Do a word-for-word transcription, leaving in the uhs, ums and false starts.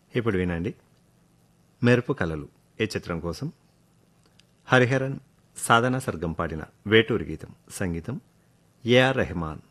ఇప్పుడు వినండి మెరుపు కలలు ఈ చిత్రం కోసం హరిహరన్ సాధన సర్గం పాడిన వేటూరి గీతం సంగీతం ఏఆర్ రెహమాన్.